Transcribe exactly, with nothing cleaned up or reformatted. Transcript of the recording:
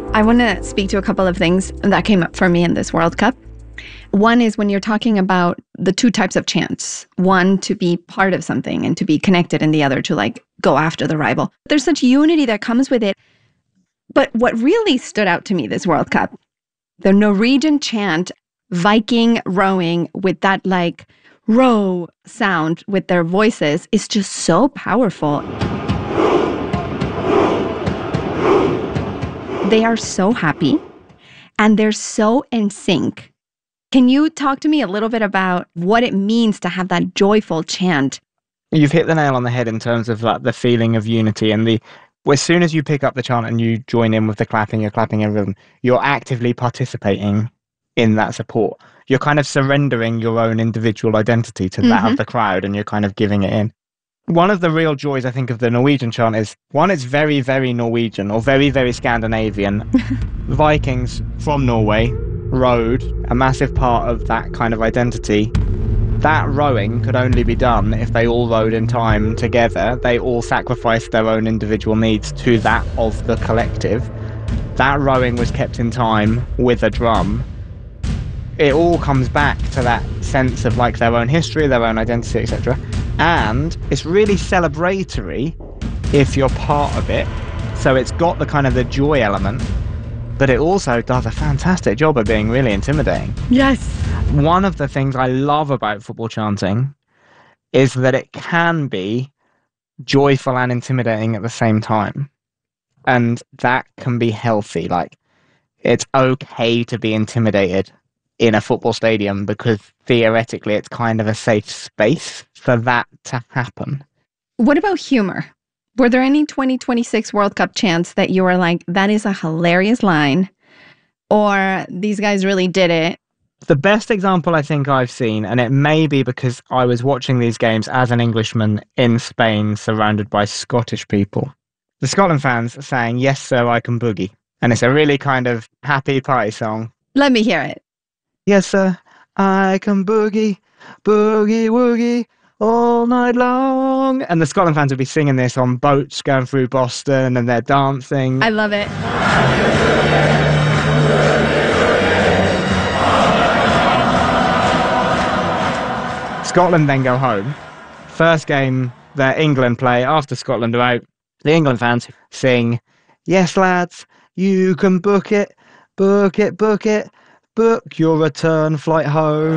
I want to speak to a couple of things that came up for me in this World Cup. One is when you're talking about the two types of chants, one to be part of something and to be connected, and the other to like go after the rival. There's such unity that comes with it. But what really stood out to me this World Cup, the Norwegian chant, Viking rowing with that like row sound with their voices is just so powerful. They are so happy and they're so in sync. Can you talk to me a little bit about what it means to have that joyful chant? You've hit the nail on the head in terms of like the feeling of unity and the as soon as you pick up the chant and you join in with the clapping, you're clapping in rhythm, you're actively participating in that support. You're kind of surrendering your own individual identity to that mm-hmm. of the crowd, and you're kind of giving it in. One of the real joys, I think, of the Norwegian chant is, one, it's very, very Norwegian or very, very Scandinavian. Vikings from Norway rowed, a massive part of that kind of identity. That rowing could only be done if they all rowed in time together. They all sacrificed their own individual needs to that of the collective. That rowing was kept in time with a drum. It all comes back to that sense of like their own history, their own identity, et cetera. And it's really celebratory if you're part of it. So it's got the kind of the joy element, but it also does a fantastic job of being really intimidating. Yes. One of the things I love about football chanting is that it can be joyful and intimidating at the same time. And that can be healthy. Like, it's okay to be intimidated in a football stadium because theoretically it's kind of a safe space for that to happen. What about humor? Were there any twenty twenty-six World Cup chants that you were like, that is a hilarious line, or these guys really did it? The best example I think I've seen, and it may be because I was watching these games as an Englishman in Spain surrounded by Scottish people. The Scotland fans sang, "Yes, sir, I can boogie." And it's a really kind of happy party song. Let me hear it. Yes, sir, I can boogie, boogie woogie all night long. And the Scotland fans would be singing this on boats going through Boston, and they're dancing. I love it. Scotland then go home. First game that England play after Scotland are out, the England fans sing, "Yes, lads, you can book it, book it, book it, book your return flight home."